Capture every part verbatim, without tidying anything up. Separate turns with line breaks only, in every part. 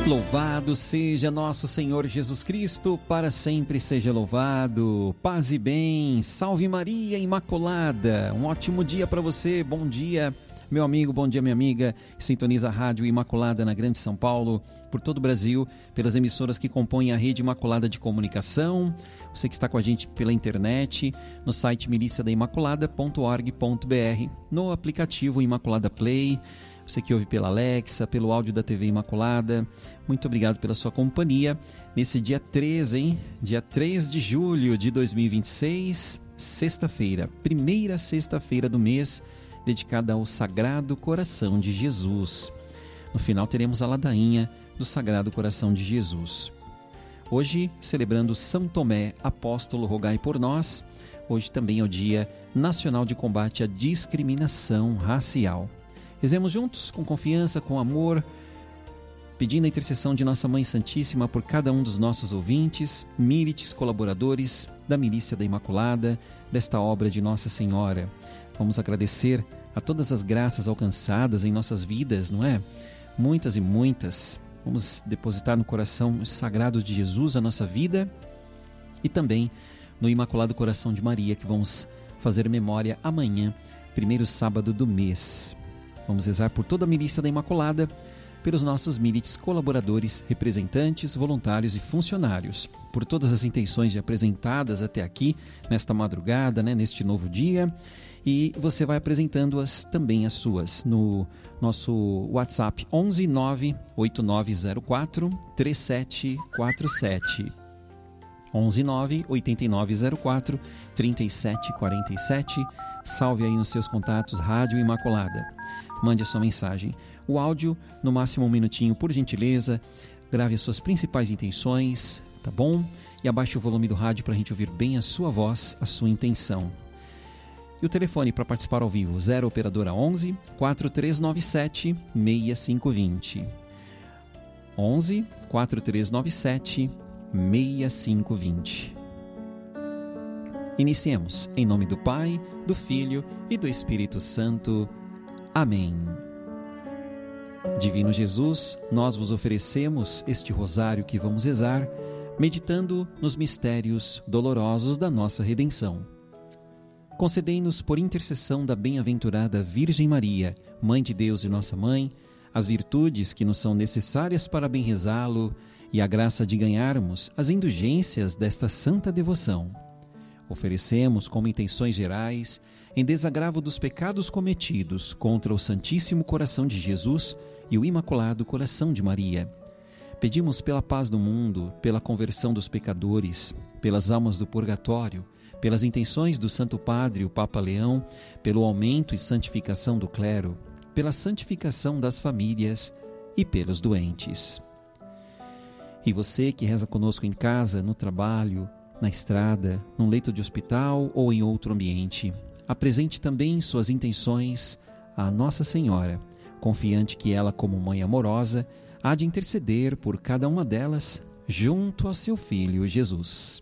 Louvado seja nosso Senhor Jesus Cristo, para sempre seja louvado. Paz e bem, salve Maria Imaculada. Um ótimo dia para você, bom dia meu amigo, bom dia minha amiga. Sintoniza a Rádio Imaculada na Grande São Paulo, por todo o Brasil, pelas emissoras que compõem a Rede Imaculada de Comunicação. Você que está com a gente pela internet, no site milícia da imaculada ponto org ponto br, no aplicativo Imaculada Play. Você que ouve pela Alexa, pelo áudio da T V Imaculada, muito obrigado pela sua companhia. Nesse dia três, hein? Dia três de julho de dois mil e vinte e seis, sexta-feira, primeira sexta-feira do mês, dedicada ao Sagrado Coração de Jesus. No final teremos a ladainha do Sagrado Coração de Jesus. Hoje, celebrando São Tomé, apóstolo, rogai por nós. Hoje também é o Dia Nacional de Combate à Discriminação Racial. Rezemos juntos, com confiança, com amor, pedindo a intercessão de Nossa Mãe Santíssima por cada um dos nossos ouvintes, milites, colaboradores da Milícia da Imaculada, desta obra de Nossa Senhora. Vamos agradecer a todas as graças alcançadas em nossas vidas, não é? Muitas e muitas. Vamos depositar no coração sagrado de Jesus a nossa vida e também no Imaculado Coração de Maria, que vamos fazer memória amanhã, primeiro sábado do mês. Vamos rezar por toda a Milícia da Imaculada, pelos nossos milites, colaboradores, representantes, voluntários e funcionários, por todas as intenções apresentadas até aqui, nesta madrugada, né, neste novo dia. E você vai apresentando-as também as suas no nosso WhatsApp onze nove oito nove zero quatro três sete quatro sete. onze nove oito nove zero quatro três sete quatro sete. Salve aí nos seus contatos Rádio Imaculada. Mande a sua mensagem. O áudio, no máximo um minutinho, por gentileza. Grave as suas principais intenções, tá bom? E abaixe o volume do rádio para a gente ouvir bem a sua voz, a sua intenção. E o telefone para participar ao vivo, zero operadora onze, quatro três nove sete, seis cinco dois zero. onze, quatro três nove sete, seis cinco dois zero. Iniciemos, em nome do Pai, do Filho e do Espírito Santo. Amém. Divino Jesus, nós vos oferecemos este rosário que vamos rezar, meditando nos mistérios dolorosos da nossa redenção. Concedei-nos, por intercessão da bem-aventurada Virgem Maria, Mãe de Deus e nossa Mãe, as virtudes que nos são necessárias para bem rezá-lo e a graça de ganharmos as indulgências desta santa devoção. Oferecemos como intenções gerais, em desagravo dos pecados cometidos contra o Santíssimo Coração de Jesus e o Imaculado Coração de Maria. Pedimos pela paz do mundo, pela conversão dos pecadores, pelas almas do purgatório, pelas intenções do Santo Padre, o Papa Leão, pelo aumento e santificação do clero, pela santificação das famílias e pelos doentes. E você que reza conosco em casa, no trabalho, na estrada, num leito de hospital ou em outro ambiente, apresente também suas intenções à Nossa Senhora, confiante que ela, como mãe amorosa, há de interceder por cada uma delas junto ao seu Filho Jesus.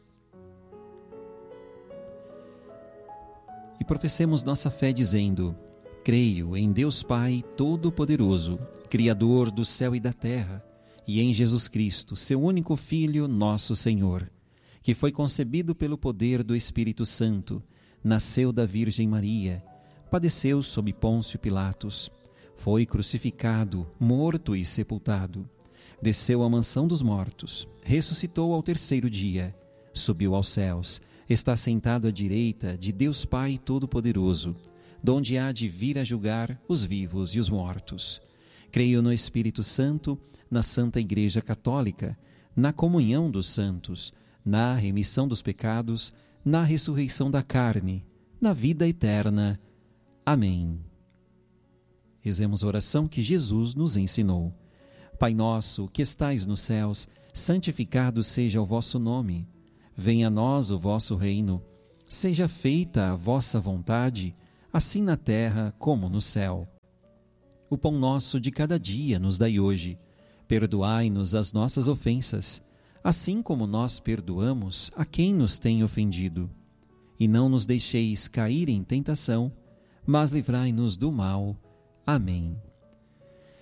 E professemos nossa fé dizendo: creio em Deus Pai Todo-Poderoso, Criador do céu e da terra, e em Jesus Cristo, seu único Filho, nosso Senhor, que foi concebido pelo poder do Espírito Santo, nasceu da Virgem Maria, padeceu sob Pôncio Pilatos, foi crucificado, morto e sepultado, desceu à mansão dos mortos, ressuscitou ao terceiro dia, subiu aos céus, está sentado à direita de Deus Pai Todo-Poderoso, donde há de vir a julgar os vivos e os mortos. Creio no Espírito Santo, na Santa Igreja Católica, na comunhão dos santos, na remissão dos pecados, na ressurreição da carne, na vida eterna. Amém. Rezemos a oração que Jesus nos ensinou. Pai nosso, que estais nos céus, santificado seja o vosso nome. Venha a nós o vosso reino. Seja feita a vossa vontade, assim na terra como no céu. O pão nosso de cada dia nos dai hoje. Perdoai-nos as nossas ofensas, assim como nós perdoamos a quem nos tem ofendido. E não nos deixeis cair em tentação, mas livrai-nos do mal. Amém.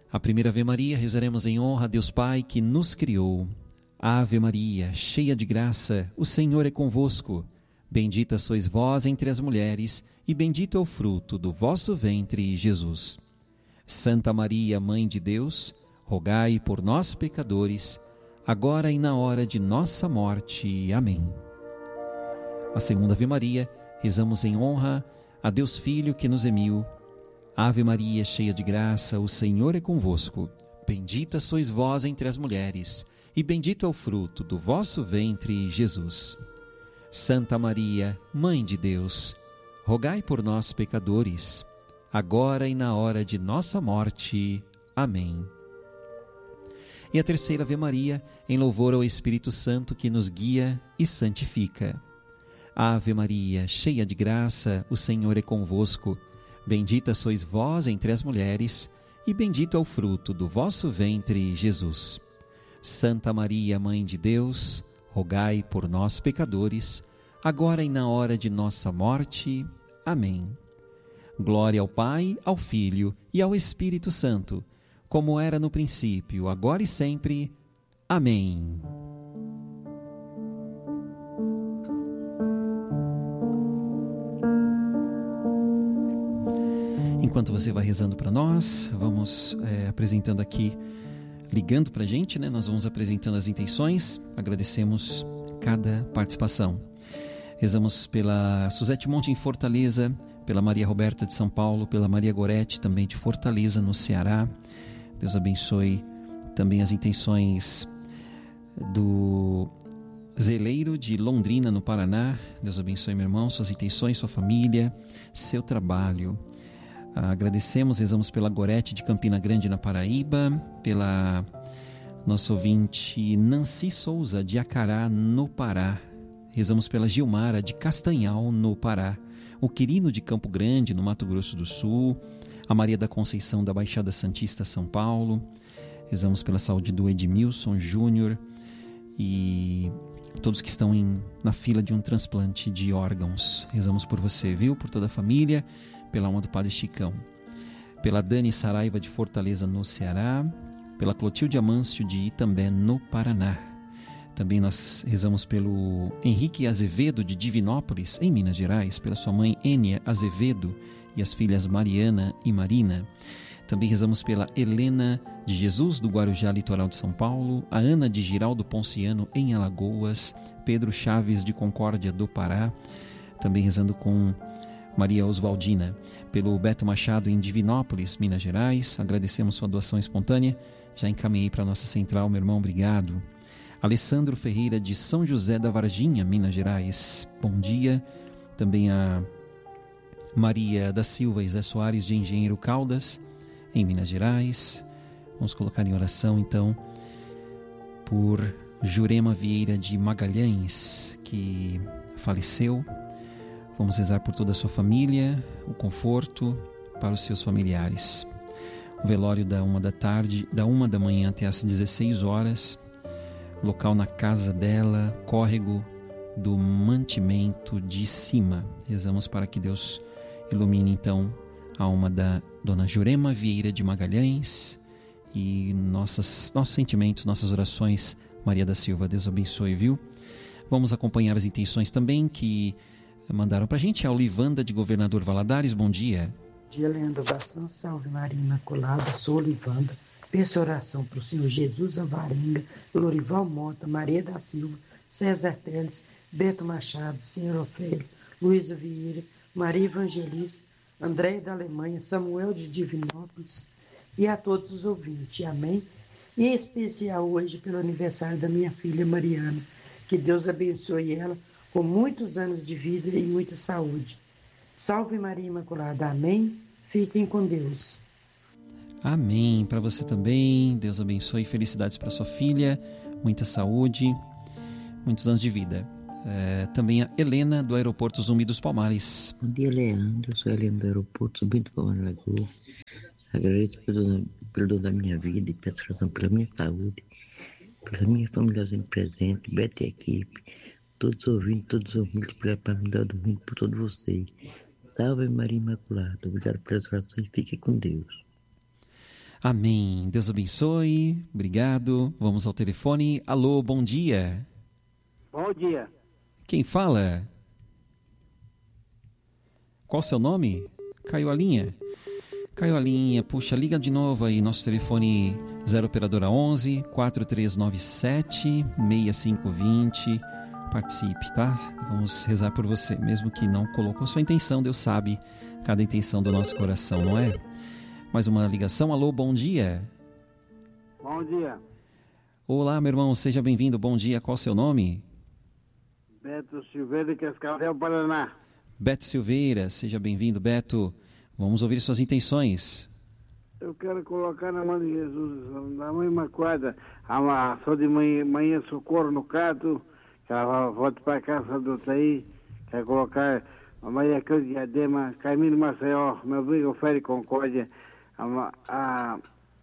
A primeira Ave Maria rezaremos em honra a Deus Pai que nos criou. Ave Maria, cheia de graça, o Senhor é convosco. Bendita sois vós entre as mulheres, e bendito é o fruto do vosso ventre, Jesus. Santa Maria, Mãe de Deus, rogai por nós, pecadores, agora e na hora de nossa morte. Amém. A segunda Ave Maria, rezamos em honra a Deus Filho que nos emiu. Ave Maria, cheia de graça, o Senhor é convosco. Bendita sois vós entre as mulheres, e bendito é o fruto do vosso ventre, Jesus. Santa Maria, Mãe de Deus, rogai por nós, pecadores, agora e na hora de nossa morte. Amém. E a terceira Ave Maria, em louvor ao Espírito Santo que nos guia e santifica. Ave Maria, cheia de graça, o Senhor é convosco. Bendita sois vós entre as mulheres, e bendito é o fruto do vosso ventre, Jesus. Santa Maria, Mãe de Deus, rogai por nós, pecadores, agora e na hora de nossa morte. Amém. Glória ao Pai, ao Filho e ao Espírito Santo, como era no princípio, agora e sempre. Amém. Enquanto você vai rezando para nós, vamos é, apresentando aqui, ligando para a gente, né? Nós vamos apresentando as intenções, agradecemos cada participação. Rezamos pela Suzete Monte em Fortaleza, pela Maria Roberta de São Paulo, pela Maria Gorete também de Fortaleza, no Ceará. Deus abençoe também as intenções do Zeleiro de Londrina, no Paraná. Deus abençoe, meu irmão, suas intenções, sua família, seu trabalho. Agradecemos, rezamos pela Gorete de Campina Grande, na Paraíba, pela nossa ouvinte Nancy Souza de Acará, no Pará. Rezamos pela Gilmara de Castanhal, no Pará, o Quirino de Campo Grande, no Mato Grosso do Sul, a Maria da Conceição da Baixada Santista, São Paulo. Rezamos pela saúde do Edmilson Júnior e todos que estão em, na fila de um transplante de órgãos. Rezamos por você, viu? Por toda a família, pela alma do Padre Chicão. Pela Dani Saraiva de Fortaleza, no Ceará, pela Clotilde Amâncio de Itambé, no Paraná. Também nós rezamos pelo Henrique Azevedo de Divinópolis, em Minas Gerais, pela sua mãe Ênia Azevedo e as filhas Mariana e Marina. Também rezamos pela Helena de Jesus do Guarujá, litoral de São Paulo, a Ana de Giraldo Ponciano em Alagoas, Pedro Chaves de Concórdia do Pará. Também rezando com Maria Oswaldina, pelo Beto Machado em Divinópolis, Minas Gerais. Agradecemos sua doação espontânea. Já encaminhei para a nossa central, meu irmão, obrigado. Alessandro Ferreira de São José da Varginha, Minas Gerais, bom dia. Também a Maria da Silva e Zé Soares de Engenheiro Caldas, em Minas Gerais. Vamos colocar em oração então por Jurema Vieira de Magalhães, que faleceu. Vamos rezar por toda a sua família, o conforto para os seus familiares. O velório da uma da tarde, da uma da manhã até às dezesseis horas. Local na casa dela, córrego do Mantimento de Cima. Rezamos para que Deus ilumine então a alma da dona Jurema Vieira de Magalhães e nossas, nossos sentimentos, nossas orações. Maria da Silva, Deus abençoe, viu? Vamos acompanhar as intenções também que mandaram para a gente. A Olivanda de Governador Valadares, bom dia.
Bom dia, Leandro Vassan, salve Maria Imaculada, sou Olivanda. Peço oração para o Senhor Jesus Avarenga, Lorival Mota, Maria da Silva, César Teles, Beto Machado, Senhor Ofélio, Luísa Vieira, Maria Evangelista, Andréia da Alemanha, Samuel de Divinópolis e a todos os ouvintes. Amém? E em especial hoje pelo aniversário da minha filha Mariana. Que Deus abençoe ela com muitos anos de vida e muita saúde. Salve Maria Imaculada. Amém? Fiquem com Deus.
Amém. Para você também, Deus abençoe, felicidades para sua filha, muita saúde, muitos anos de vida. É, também a Helena do Aeroporto Zumbi dos Palmares.
Bom dia, Leandro. Eu sou a Helena do Aeroporto Zumbi dos Palmares, Lagoa. Agradeço pelo, pelo dom da minha vida e peço oração pela minha saúde, pela minha família presente, Beto e equipe, todos os ouvintes, todos os ouvintes, pela família do mundo, por todos vocês. Salve Maria Imaculada. Obrigado pelas orações. Fique com Deus.
Amém. Deus abençoe. Obrigado. Vamos ao telefone. Alô, bom dia.
Bom dia.
Quem fala? Qual o seu nome? Caiu a linha? Caiu a linha. Puxa, liga de novo aí. Nosso telefone zero operadora onze, quatro três nove sete, seis cinco dois zero. Participe, tá? Vamos rezar por você. Mesmo que não colocou sua intenção, Deus sabe cada intenção do nosso coração, não é? Mais uma ligação. Alô, bom dia.
Bom dia.
Olá, meu irmão, seja bem-vindo. Bom dia. Qual o seu nome?
Beto Silveira, Cascavel, Paraná.
Beto Silveira, seja bem-vindo, Beto. Vamos ouvir suas intenções.
Eu quero colocar na mão de Jesus, na mãe Imaculada, a ação de manhã, manhã socorro no cato, que ela volta para a casa do Taí, quero colocar a Maria Cruz Diadema, Caimino Maceió, meu amigo Fério Concórdia, a, a,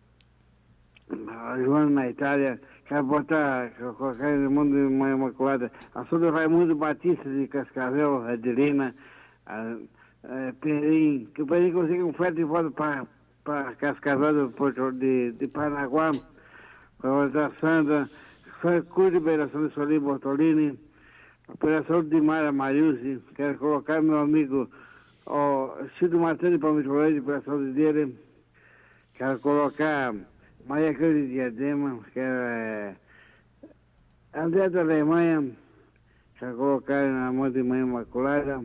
a Joana na Itália, quero botar, quero colocar no mundo de Mãe Imaculada, a Sônia Raimundo Batista de Cascavel, Adelina, a, a Perim, que o Perim consiga um frete de volta para para Cascavel do, de, de Paranaguá, para a Sandra, Cuide Operação de Solim Bortolini, Operação de Mara Mariusi, quero colocar meu amigo oh, Cido Martins de Palmeiras de Operação de dele, quero colocar Maria Cruz de Diadema, quero é, André da Alemanha, quero colocar na mão de Mãe Imaculada.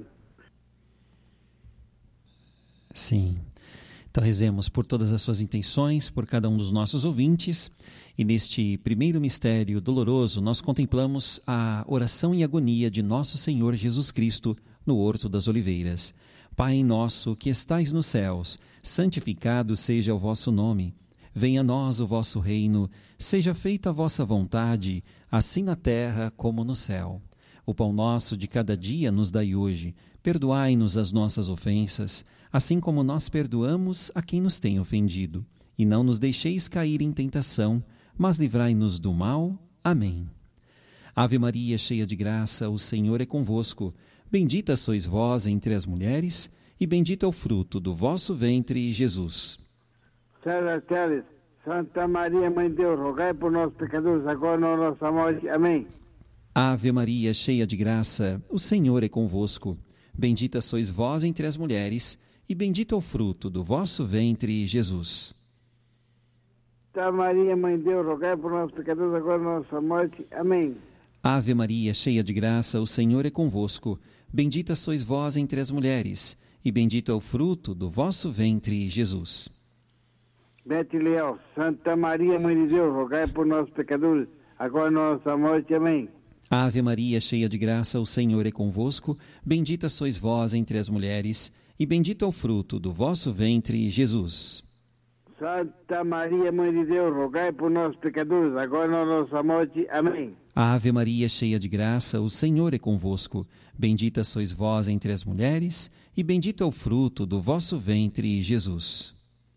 Sim. Então rezemos por todas as suas intenções, por cada um dos nossos ouvintes. E neste primeiro mistério doloroso, nós contemplamos a oração e agonia de nosso Senhor Jesus Cristo no Horto das Oliveiras. Pai nosso que estais nos céus, santificado seja o vosso nome. Venha a nós o vosso reino, seja feita a vossa vontade, assim na terra como no céu. O pão nosso de cada dia nos dai hoje. Perdoai-nos as nossas ofensas, assim como nós perdoamos a quem nos tem ofendido. E não nos deixeis cair em tentação, mas livrai-nos do mal. Amém. Ave Maria, cheia de graça, o Senhor é convosco. Bendita sois vós entre as mulheres, e bendito é o fruto do vosso ventre, Jesus.
César Teles, Santa Maria, Mãe de Deus, rogai por nós pecadores, agora na nossa morte. Amém.
Ave Maria, cheia de graça, o Senhor é convosco. Bendita sois vós entre as mulheres, e bendito é o fruto do vosso ventre, Jesus.
Santa Maria, Mãe de Deus, rogai por nós pecadores, agora na nossa morte. Amém.
Ave Maria, cheia de graça, o Senhor é convosco. Bendita sois vós entre as mulheres, e bendito é o fruto do vosso ventre, Jesus.
Bete Leal, Santa Maria, Mãe de Deus, rogai por nós pecadores, agora na nossa morte. Amém.
Ave Maria, cheia de graça, o Senhor é convosco. Bendita sois vós entre as mulheres, e bendito é o fruto do vosso ventre, Jesus.
Santa Maria, Mãe de Deus, rogai por nós pecadores, agora na nossa morte. Amém.
Ave Maria, cheia de graça, o Senhor é convosco. Bendita sois vós entre as mulheres, e bendito é o fruto do vosso ventre, Jesus.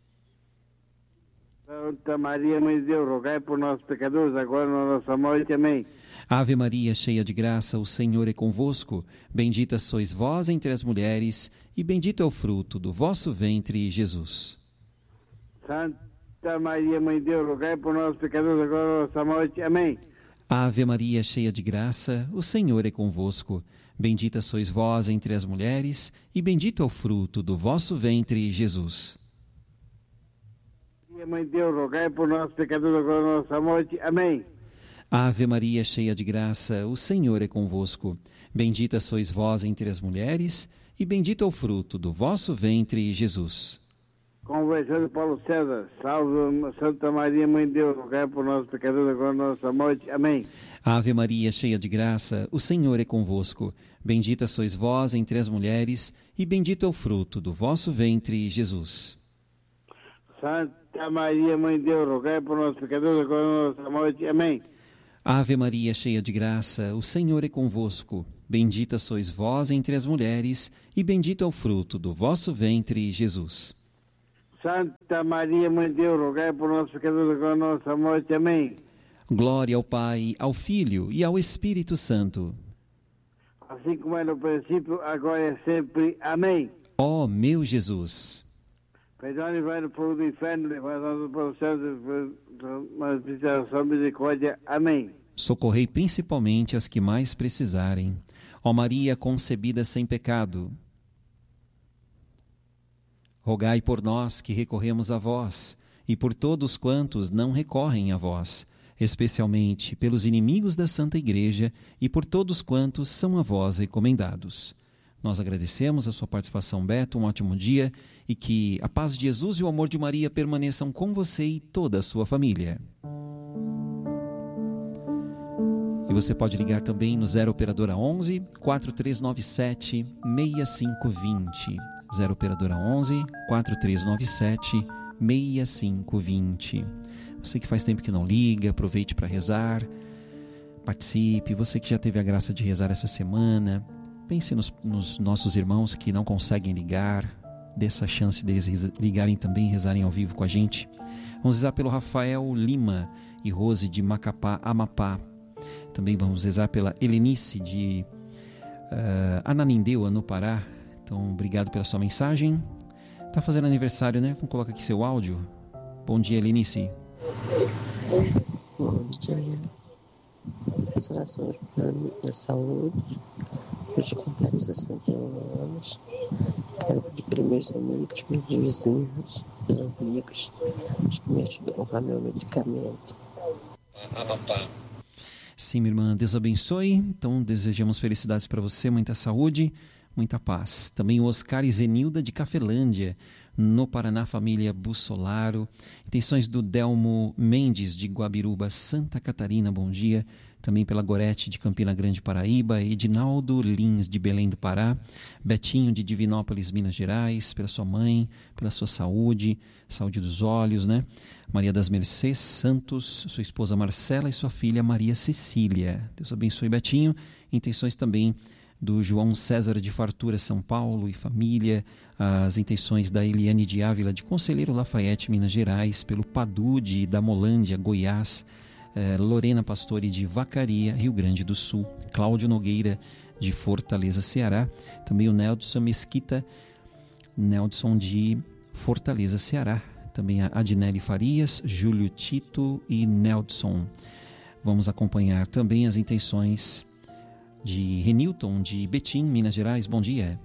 Santa Maria, Mãe de Deus, rogai por nós pecadores, agora na nossa morte. Amém.
Ave Maria, cheia de graça, o Senhor é convosco. Bendita sois vós entre as mulheres, e bendito é o fruto do vosso ventre, Jesus.
Santa Maria, Mãe de Deus, rogai por nós pecadores, agora na nossa morte. Amém.
Ave Maria, cheia de graça, o Senhor é convosco. Bendita sois vós entre as mulheres, e bendito é o fruto do vosso ventre, Jesus.
Mãe de Deus, rogai por nós pecadores, agora na nossa morte. Amém.
Ave Maria, cheia de graça, o Senhor é convosco. Bendita sois vós entre as mulheres, e bendito é o fruto do vosso ventre, Jesus.
Conversão de Paulo César, salve Santa Maria, Mãe de Deus, rogai por nós pecadores, agora na nossa morte. Amém.
Ave Maria, cheia de graça, o Senhor é convosco. Bendita sois vós entre as mulheres, e bendito é o fruto do vosso ventre, Jesus.
Santa Maria, Mãe de Deus, rogai por nós pecadores, agora na nossa morte. Amém.
Ave Maria, cheia de graça, o Senhor é convosco. Bendita sois vós entre as mulheres, e bendito é o fruto do vosso ventre, Jesus.
Santa Maria, Mãe de Deus, rogai por nós pecadores, agora na nossa morte. Amém.
Glória ao Pai, ao Filho e ao Espírito Santo.
Assim como é no princípio, agora é sempre. Amém.
Ó meu Jesus,
Perdoe e vai no fogo do inferno, levai nós para o céu, mas visitação, misericórdia. Amém.
Socorrei principalmente as que mais precisarem. Ó Maria concebida sem pecado, rogai por nós que recorremos a vós, e por todos quantos não recorrem a vós, especialmente pelos inimigos da Santa Igreja e por todos quantos são a vós recomendados. Nós agradecemos a sua participação, Beto, um ótimo dia, e que a paz de Jesus e o amor de Maria permaneçam com você e toda a sua família. E você pode ligar também no zero operadora onze, quatro três nove sete, seis cinco dois zero. zero operadora onze, quatro três nove sete, seis cinco dois zero. Você que faz tempo que não liga, aproveite para rezar, participe. Você que já teve a graça de rezar essa semana, pense nos, nos nossos irmãos que não conseguem ligar, dê essa chance deles ligarem também, rezarem ao vivo com a gente. Vamos rezar pelo Rafael Lima e Rose de Macapá, Amapá. Também vamos rezar pela Helenice de uh, Ananindeua, no Pará. Então, obrigado pela sua mensagem. Está fazendo aniversário, né? Vamos colocar aqui seu áudio. Bom dia, Helenice.
Bom dia. As orações para a minha saúde. Hoje completo sessenta e um anos. Quero pedir meus amigos, meus vizinhos, meus amigos, os que me ajudam a comprar meu medicamento.
Sim, minha irmã, Deus abençoe. Então, desejamos felicidades para você, muita saúde, muita paz. Também o Oscar e Zenilda de Cafelândia, no Paraná, família Bussolaro. Intenções do Delmo Mendes de Guabiruba, Santa Catarina, bom dia. Também pela Gorete de Campina Grande, Paraíba. Edinaldo Lins de Belém do Pará. Betinho de Divinópolis, Minas Gerais, pela sua mãe, pela sua saúde, saúde dos olhos, né? Maria das Mercês Santos, sua esposa Marcela e sua filha Maria Cecília. Deus abençoe, Betinho. Intenções também do João César de Fartura, São Paulo e família, as intenções da Eliane de Ávila de Conselheiro Lafayette, Minas Gerais, pelo Padu de Damolândia, Goiás, eh, Lorena Pastore de Vacaria, Rio Grande do Sul, Cláudio Nogueira de Fortaleza, Ceará, também o Nelson Mesquita, Nelson de Fortaleza, Ceará, também a Adnelli Farias, Júlio Tito e Nelson. Vamos acompanhar também as intenções de Renilton, de Betim, Minas Gerais. Bom dia.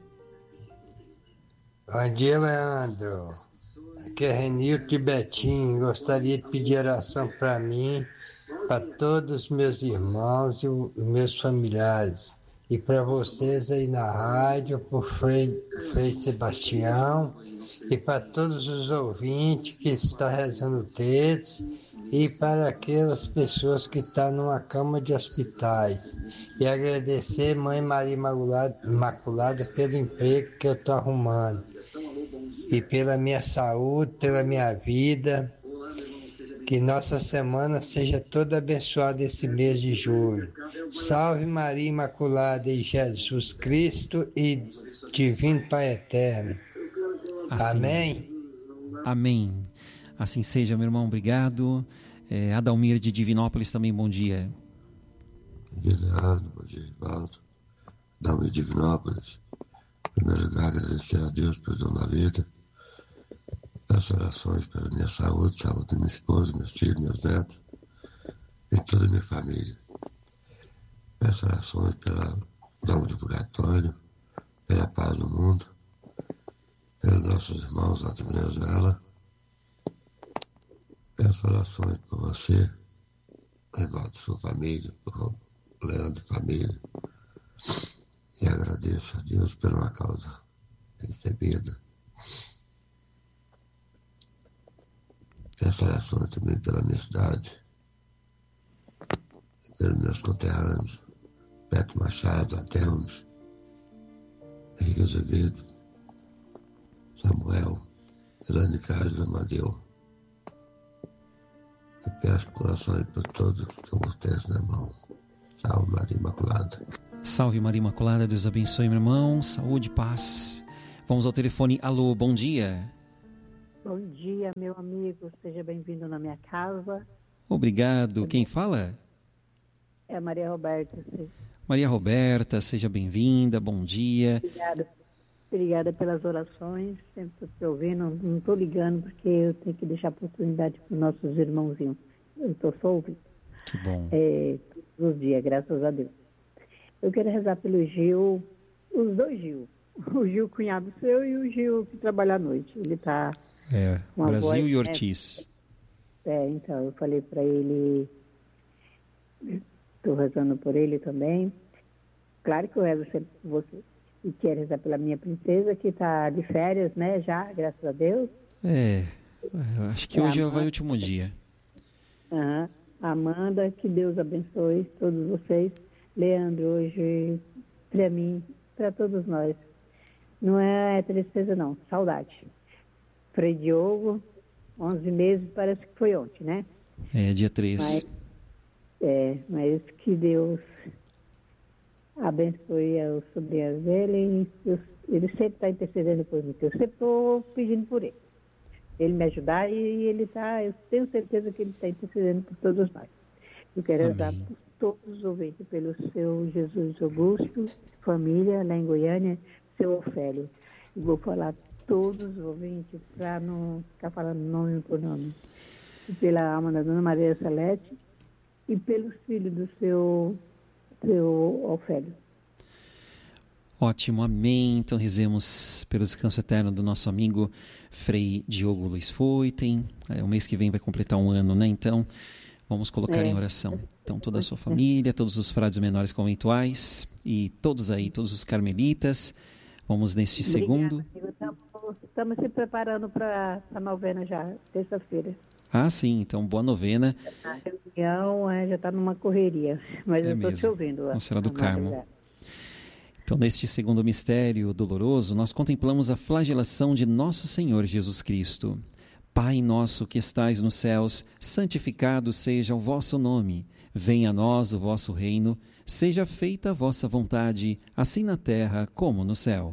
Bom dia, Leandro. Aqui é Renilton de Betim. Gostaria de pedir oração para mim, para todos os meus irmãos e os meus familiares. E para vocês aí na rádio, para o Frei, Frei Sebastião, e para todos os ouvintes que estão rezando textos, e para aquelas pessoas que estão numa cama de hospitais. E agradecer Mãe Maria Imaculada, Imaculada pelo emprego que eu estou arrumando. E pela minha saúde, pela minha vida. Que nossa semana seja toda abençoada esse mês de julho. Salve Maria Imaculada e Jesus Cristo e Divino Pai Eterno.
Assim,
amém?
Amém. Assim seja, meu irmão, obrigado. É, Adalmir de Divinópolis também, bom dia.
Bom dia, Leandro, bom dia, Rivaldo. Adalmir de Divinópolis. Em primeiro lugar, agradecer a Deus pelo dom da vida. Peço orações pela minha saúde, saúde da minha esposa, meus filhos, meus netos e toda a minha família. Peço orações pela dama de purgatório, pela paz do mundo, pelos nossos irmãos lá da Venezuela. Peço orações por você, Rivaldo, sua família, por Leandro, família. E agradeço a Deus por uma causa recebida. Peço orações também pela minha cidade, pelos meus conterrâneos, Beto Machado, Atelmes, Henrique Azevedo, Samuel, Elane Carlos Amadeu. E peço orações por todos que estão com os na mão. Salve Maria Imaculada.
Salve Maria Imaculada, Deus abençoe, meu irmão. Saúde, paz. Vamos ao telefone. Alô, bom dia.
Bom dia, meu amigo. Seja bem-vindo na minha casa.
Obrigado. Quem fala?
É a Maria Roberta. Sim.
Maria Roberta, seja bem-vinda. Bom dia.
Obrigada. Obrigada pelas orações, sempre estou te ouvindo, não estou ligando porque eu tenho que deixar oportunidade para os nossos irmãozinhos. Eu estou só ouvindo.
Que bom.
É, todos os dias, graças a Deus. Eu quero rezar pelo Gil, os dois Gil. O Gil cunhado seu e o Gil que trabalha à noite. Ele está...
É, Brasil
voz,
e Ortiz.
É, é, então, eu falei para ele, estou rezando por ele também. Claro que eu rezo sempre por você. E quero rezar pela minha princesa, que está de férias, né, já, graças a Deus.
É, eu acho que
É,
hoje
Amanda.
vai o último dia.
Uhum. Amanda, que Deus abençoe todos vocês. Leandro, hoje, para mim, para todos nós. Não é tristeza, não, saudade. Frei Diogo, onze meses, parece que foi ontem, né?
É, dia três.
Mas, é, mas que Deus abençoe os sobrinhos dele. Eu, ele sempre está intercedendo por mim. Eu sempre estou pedindo por ele. Ele me ajudar e ele está, eu tenho certeza que ele está intercedendo por todos nós. Eu quero rezar por todos os ouvintes, pelo seu Jesus Augusto, família lá em Goiânia, seu Ofélio. E vou falar todos os ouvintes para não ficar falando nome por nome. E pela alma da Dona Maria Salete e pelos filhos do seu, seu Ofélio.
Ótimo, amém. Então rezemos pelo descanso eterno do nosso amigo Frei Diogo Luiz Foitem. É, o mês que vem vai completar um ano, né? Então, vamos colocar é. em oração. Então, toda a sua família, todos os frades menores conventuais e todos aí, todos os carmelitas. Vamos neste segundo.
Estamos se preparando para a novena já, terça-feira.
Ah, sim. Então, boa novena.
A reunião é, já está numa correria, mas
é
eu estou te ouvindo.
Nossa Senhora do Carmo. Então, neste segundo mistério doloroso, nós contemplamos a flagelação de nosso Senhor Jesus Cristo. Pai nosso que estais nos céus, santificado seja o vosso nome. Venha a nós o vosso reino, seja feita a vossa vontade, assim na terra como no céu.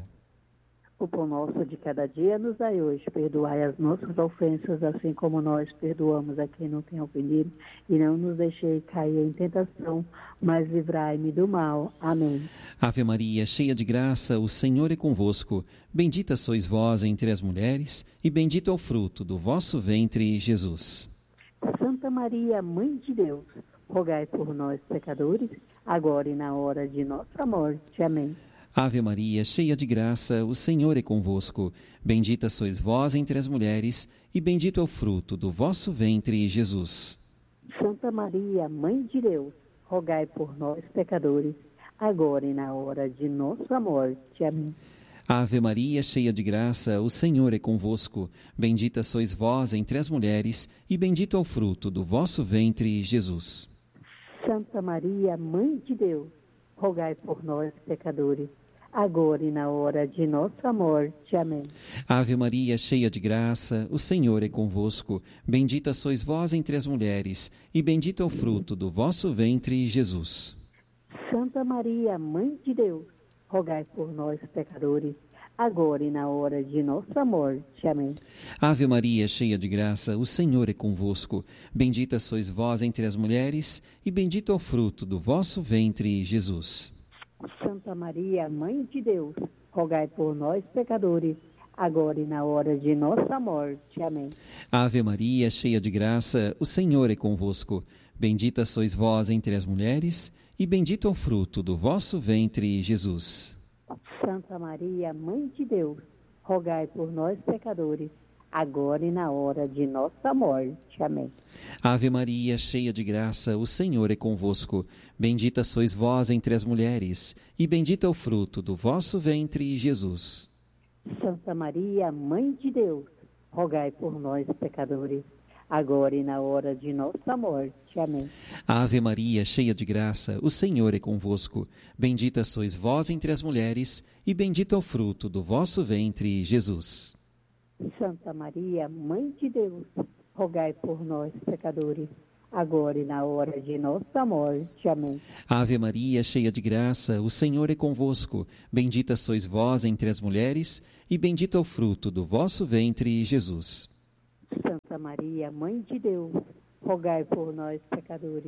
O pão nosso de cada dia nos dai hoje. Perdoai as nossas ofensas, assim como nós perdoamos a quem não tem ofendido. E não nos deixei cair em tentação, mas livrai-me do mal. Amém.
Ave Maria, cheia de graça, o Senhor é convosco. Bendita sois vós entre as mulheres, e bendito é o fruto do vosso ventre, Jesus.
Santa Maria, Mãe de Deus, rogai por nós, pecadores, agora e na hora de nossa morte. Amém.
Ave Maria, cheia de graça, o Senhor é convosco. Bendita sois vós entre as mulheres, e bendito é o fruto do vosso ventre, Jesus.
Santa Maria, Mãe de Deus, rogai por nós, pecadores, agora e na hora de nossa morte. Amém.
Ave Maria, cheia de graça, o Senhor é convosco. Bendita sois vós entre as mulheres, e bendito é o fruto do vosso ventre, Jesus.
Santa Maria, Mãe de Deus, rogai por nós, pecadores, agora e na hora de nossa morte. Amém.
Ave Maria, cheia de graça, o Senhor é convosco. Bendita sois vós entre as mulheres, e bendito é o fruto do vosso ventre, Jesus.
Santa Maria, Mãe de Deus, rogai por nós, pecadores, agora e na hora de nossa morte. Amém.
Ave Maria, cheia de graça, o Senhor é convosco. Bendita sois vós entre as mulheres, e bendito é o fruto do vosso ventre, Jesus.
Santa Maria, Mãe de Deus, rogai por nós, pecadores, agora e na hora de nossa morte. Amém.
Ave Maria, cheia de graça, o Senhor é convosco. Bendita sois vós entre as mulheres, e bendito é o fruto do vosso ventre, Jesus.
Santa Maria, Mãe de Deus, rogai por nós, pecadores, agora e na hora de nossa morte. Amém.
Ave Maria, cheia de graça, o Senhor é convosco. Bendita sois vós entre as mulheres, e bendito é o fruto do vosso ventre, Jesus.
Santa Maria, Mãe de Deus, rogai por nós, pecadores, agora e na hora de nossa morte. Amém.
Ave Maria, cheia de graça, o Senhor é convosco. Bendita sois vós entre as mulheres, e bendito é o fruto do vosso ventre, Jesus.
Santa Maria, Mãe de Deus, rogai por nós, pecadores, agora e na hora de nossa morte. Amém.
Ave Maria, cheia de graça, o Senhor é convosco. Bendita sois vós entre as mulheres, e bendito é o fruto do vosso ventre, Jesus.
Santa Maria, Mãe de Deus, rogai por nós, pecadores,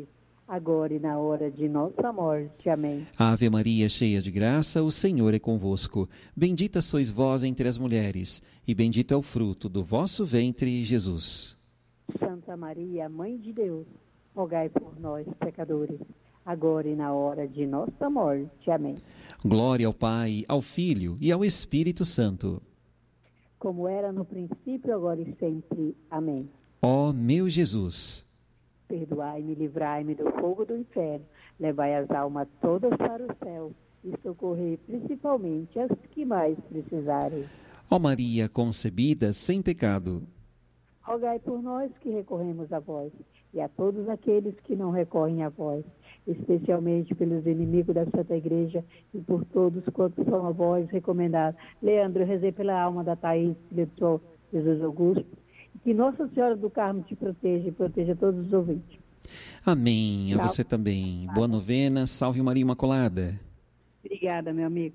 agora e na hora de nossa morte. Amém.
Ave Maria, cheia de graça, o Senhor é convosco. Bendita sois vós entre as mulheres, e bendito é o fruto do vosso ventre, Jesus.
Santa Maria, Mãe de Deus, rogai por nós, pecadores, agora e na hora de nossa morte. Amém.
Glória ao Pai, ao Filho e ao Espírito Santo.
Como era no princípio, agora e sempre. Amém.
Ó meu Jesus,
perdoai-me, livrai-me do fogo do inferno, levai as almas todas para o céu e socorrei principalmente as que mais precisarem.
ó Maria concebida sem pecado,
rogai por nós que recorremos a vós e a todos aqueles que não recorrem a vós, especialmente pelos inimigos da Santa Igreja e por todos quantos são a vós recomendados. Leandro, eu rezei pela alma da Thaís, filha do Jesus Augusto, e que Nossa Senhora do Carmo te proteja e proteja todos os ouvintes.
Amém.
Tchau.
A você também. Boa novena, salve Maria Imaculada.
Obrigada, meu amigo.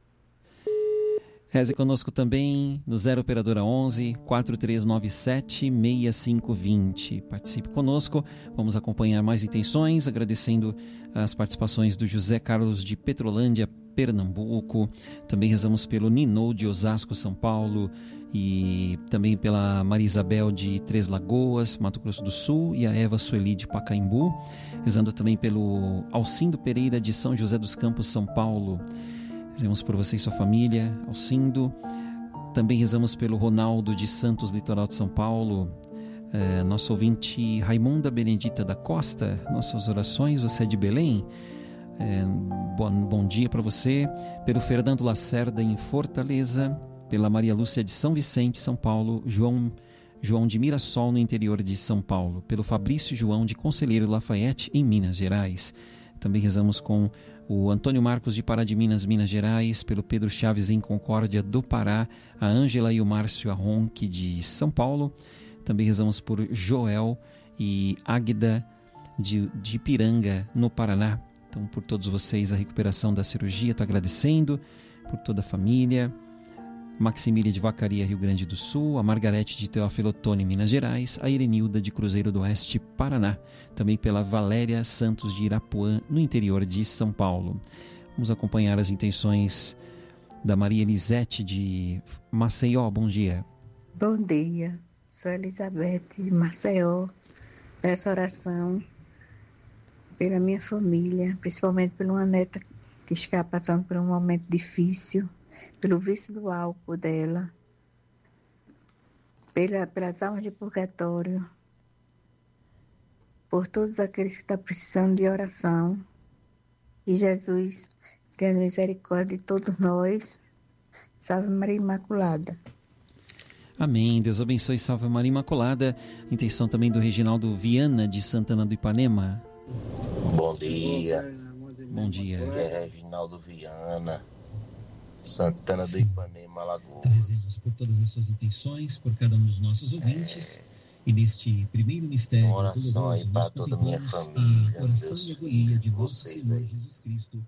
Reze conosco também no zero operadora onze, quatro três nove sete, seis cinco dois zero. Participe conosco, vamos acompanhar mais intenções, agradecendo as participações do José Carlos de Petrolândia, Pernambuco. Também rezamos pelo Ninou de Osasco, São Paulo, e também pela Maria Isabel de Três Lagoas, Mato Grosso do Sul, e a Eva Sueli de Pacaembu. Rezando também pelo Alcindo Pereira de São José dos Campos, São Paulo. Rezamos por você e sua família, Alcindo. Também rezamos pelo Ronaldo de Santos, litoral de São Paulo. É, nosso ouvinte Raimunda Benedita da Costa, nossas orações, você é de Belém? É, bom, bom dia para você. Pelo Fernando Lacerda em Fortaleza, pela Maria Lúcia de São Vicente, São Paulo, João, João de Mirassol, no interior de São Paulo, pelo Fabrício João de Conselheiro Lafayette, em Minas Gerais. Também rezamos com o Antônio Marcos de Pará de Minas, Minas Gerais, pelo Pedro Chaves em Concórdia do Pará, a Ângela e o Márcio Arronque de São Paulo. Também rezamos por Joel e Águida de, de Ipiranga, no Paraná. Então, por todos vocês, a recuperação da cirurgia, está agradecendo, por toda a família. Maximília de Vacaria, Rio Grande do Sul, a Margarete de Teófilo Otoni, Minas Gerais, a Irenilda de Cruzeiro do Oeste, Paraná, também pela Valéria Santos de Irapuã, no interior de São Paulo. Vamos acompanhar as intenções da Maria Elisete de Maceió. Bom dia.
Bom dia, sou Elizabeth de Maceió. Peço oração pela minha família, principalmente por uma neta que está passando por um momento difícil, pelo vício do álcool dela, pela, pelas almas de purgatório, por todos aqueles que estão precisando de oração. E Jesus tenha misericórdia de todos nós. Salve Maria Imaculada.
Amém. Deus abençoe. Salve Maria Imaculada. Intenção também do Reginaldo Viana de Santana do Ipanema.
Bom dia.
Bom dia.
Aqui é Reginaldo Viana, Santana do Ipanema, Alagoas.
Rezemos por todas as suas intenções, por cada um dos nossos ouvintes. É... E neste primeiro mistério,
uma oração aí para toda a minha família, Deus,
e agonia de
vocês
Senhor
aí.
Jesus Cristo.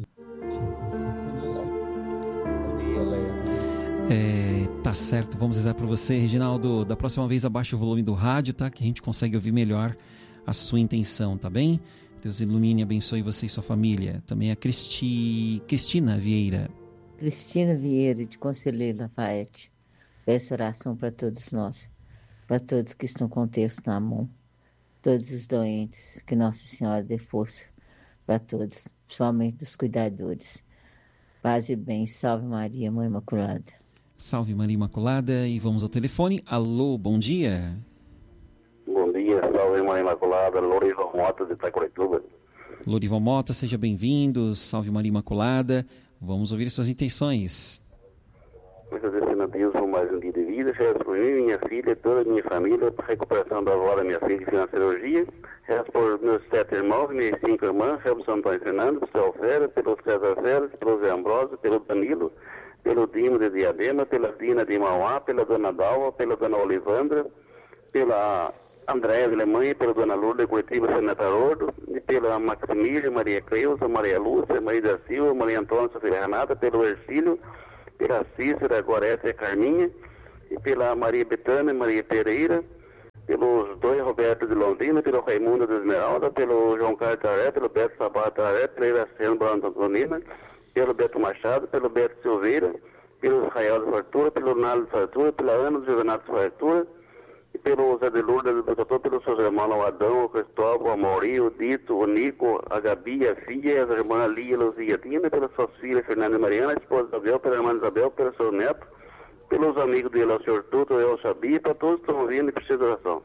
Bom dia, Léo.
É, tá certo, vamos rezar por você, Reginaldo. Da próxima vez abaixa o volume do rádio, tá? Que a gente consegue ouvir melhor a sua intenção, tá bem? Deus ilumine e abençoe você e sua família. Também a Cristi... Cristina Vieira.
Cristina Vieira, de Conselheiro Lafayette. Peço oração para todos nós, para todos que estão com o texto na mão, todos os doentes, que Nossa Senhora dê força para todos, principalmente dos cuidadores. Paz e bem, salve Maria, Mãe Imaculada.
Salve Maria Imaculada, e vamos ao telefone. Alô, bom dia.
Bom dia, salve Maria Imaculada, Lorival Mota de Itacoretuba.
Lorival Mota, seja bem-vindo, salve Maria Imaculada. Vamos ouvir suas intenções.
Agradecendo a Deus por mais um dia de vida, rezo por mim, minha filha, toda a minha família, para a recuperação da avó da minha filha que fez uma cirurgia. Rezo por meus sete irmãos, minhas cinco irmãs, rezo por São Antônio Fernando, pelo Céu Fera, pelo César Fera, pelo Zé Ambrósio, pelo Danilo, pelo Dimo de Diadema, pela Dina de Mauá, pela Dona Dalva, pela Dona Olivandra, pela Andréia de Alemanha, pela Dona Lourdes Curitiba, Seneta Ordo, e pela Maximília, Maria Cleusa, Maria Lúcia, Maria da Silva, Maria Antônia, Sofia Renata, pelo Ercílio, pela Cícera, Gorete e Carminha, e pela Maria Betânia, Maria Pereira, pelos dois Roberto de Londrina, pelo Raimundo da Esmeralda, pelo João Carlos Taré, pelo Beto Sabato Taré, pelo Iracema Brando Antonina, pelo Beto Machado, pelo Beto Silveira, pelo Israel de Fartura, pelo Naldo de Fartura, pela Ana do Juvenato de Fartura, e pelo Zé de Lourdes do Doutor, pelos seus irmãos, o Adão, o Cristóvão, a Mauri, o Dito, o Nico, a Gabi, a filha, as irmãs Lia e Luzia Tina, pelas suas filhas, Fernanda e Mariana, a esposa de Isabel, pela irmã Isabel, pelo seu neto, pelos amigos dele, o senhor Tuto, eu sabia, para todos que estão ouvindo e precisam de oração.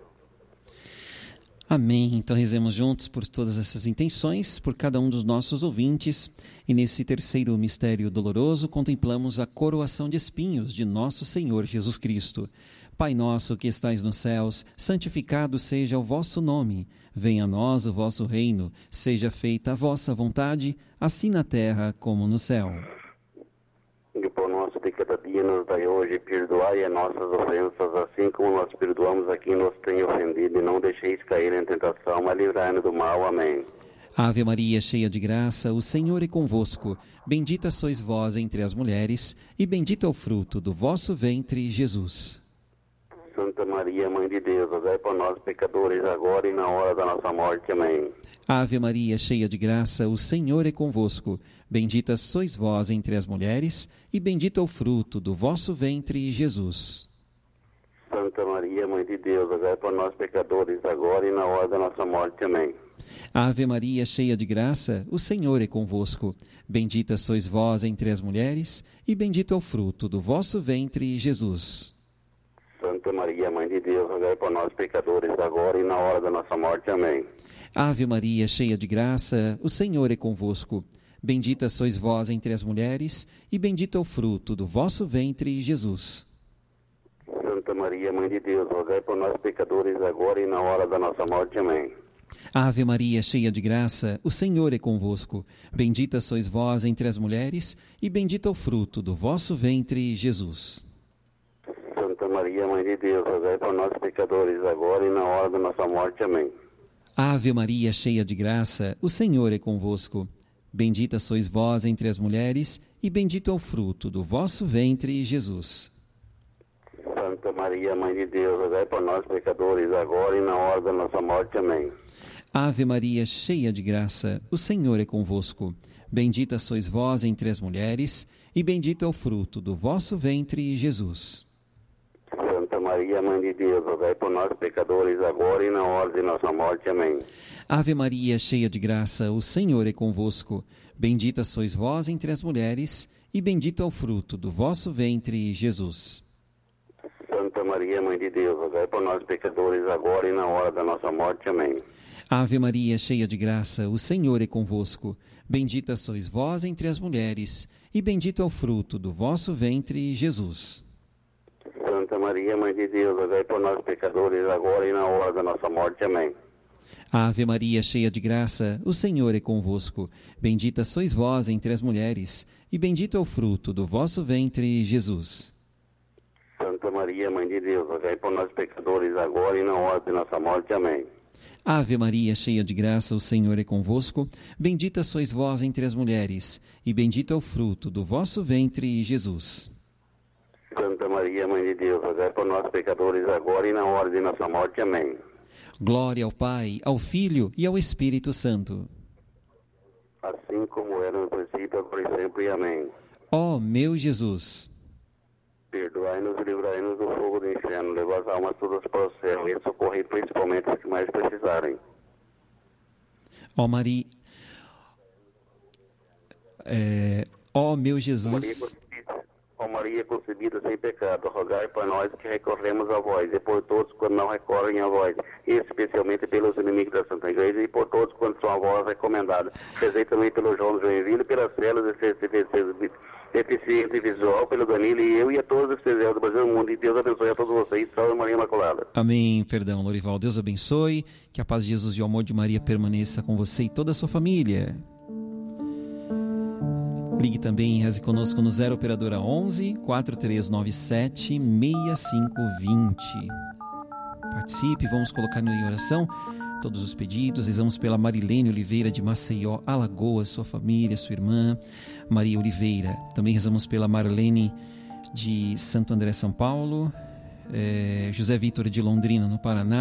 Amém. Então rezemos juntos por todas essas intenções, por cada um dos nossos ouvintes. E nesse terceiro mistério doloroso, contemplamos a coroação de espinhos de nosso Senhor Jesus Cristo. Pai nosso que estais nos céus, santificado seja o vosso nome. Venha a nós o vosso reino. Seja feita a vossa vontade, assim na terra como no céu.
E por nosso de cada dia nos dai hoje, perdoai as nossas ofensas, assim como nós perdoamos a quem nos tem ofendido, e não deixeis cair em tentação, mas livrai-nos do mal. Amém.
Ave Maria, cheia de graça, o Senhor é convosco. Bendita sois vós entre as mulheres, e bendito é o fruto do vosso ventre, Jesus.
Santa Maria, Mãe de Deus, rogai por nós, pecadores, agora e na hora da nossa morte. Amém.
Ave Maria, cheia de graça, o Senhor é convosco. Bendita sois vós entre as mulheres, e bendito é o fruto do vosso ventre, Jesus.
Santa Maria, Mãe de Deus, rogai por nós, pecadores, agora e na hora da nossa morte. Amém.
Ave Maria, cheia de graça, o Senhor é convosco. Bendita sois vós entre as mulheres, e bendito é o fruto do vosso ventre, Jesus.
Santa Maria, Mãe de Deus, rogai por nós, pecadores, agora e na hora da nossa morte. Amém.
Ave Maria, cheia de graça, o Senhor é convosco. Bendita sois vós entre as mulheres, e bendito é o fruto do vosso ventre, Jesus.
Santa Maria, Mãe de Deus, rogai por nós, pecadores, agora e na hora da nossa morte. Amém.
Ave Maria, cheia de graça, o Senhor é convosco. Bendita sois vós entre as mulheres, e bendito é o fruto do vosso ventre, Jesus.
Santa Maria, Mãe de Deus, rogai por nós, pecadores, agora e na hora da nossa morte. Amém.
Ave Maria, cheia de graça, o Senhor é convosco. Bendita sois vós entre as mulheres, e bendito é o fruto do vosso ventre, Jesus.
Santa Maria, Mãe de Deus, rogai por nós, pecadores, agora e na hora da nossa morte. Amém.
Ave Maria, cheia de graça, o Senhor é convosco. Bendita sois vós entre as mulheres, e bendito é o fruto do vosso ventre, Jesus.
Santa Maria, Mãe de Deus, rogai por nós, pecadores, agora e na hora de nossa morte. Amém.
Ave Maria, cheia de graça, o Senhor é convosco. Bendita sois vós entre as mulheres, e bendito é o fruto do vosso ventre, Jesus.
Santa Maria, Mãe de Deus, rogai por nós, pecadores, agora e na hora da nossa morte. Amém.
Ave Maria, cheia de graça, o Senhor é convosco. Bendita sois vós entre as mulheres, e bendito é o fruto do vosso ventre, Jesus.
Santa Maria, Mãe de Deus, rogai por nós, pecadores, agora e na hora da nossa morte. Amém.
Ave Maria, cheia de graça, o Senhor é convosco. Bendita sois vós entre as mulheres, e bendito é o fruto do vosso ventre, Jesus.
Santa Maria, Mãe de Deus, rogai por nós, pecadores, agora e na hora de nossa morte. Amém.
Ave Maria, cheia de graça, o Senhor é convosco. Bendita sois vós entre as mulheres, e bendito é o fruto do vosso ventre, Jesus.
Santa Maria, Mãe de Deus, rogai por nós, pecadores, agora e na hora de nossa morte. Amém.
Glória ao Pai, ao Filho e ao Espírito Santo.
Assim como era no princípio, agora e sempre. Amém.
Ó meu Jesus,
perdoai-nos e livrai-nos do fogo do inferno, levai as almas todas para o céu e socorrei principalmente os que mais precisarem.
Ó Maria, é, ó meu Jesus,
ó Maria concebida sem pecado, rogai por nós que recorremos a vós, e por todos quando não recorrem a vós, e especialmente pelos inimigos da Santa Igreja, e por todos quando são a vós recomendados. Rezei também pelo João de Joinville, pelas células deficiente visual, pelo Danilo e eu, e a todos os fiéis do Brasil e do mundo. E Deus abençoe a todos vocês. Salve Maria Imaculada.
Amém. Perdão, Lorival. Deus abençoe. Que a paz de Jesus e o amor de Maria permaneça com você e toda a sua família. Ligue também e reze conosco no zero operadora onze, quatro três nove sete, seis cinco dois zero. Participe, vamos colocar em oração todos os pedidos. Rezamos pela Marilene Oliveira de Maceió, Alagoas, sua família, sua irmã Maria Oliveira. Também rezamos pela Marlene de Santo André, São Paulo, é, José Vitor de Londrina, no Paraná,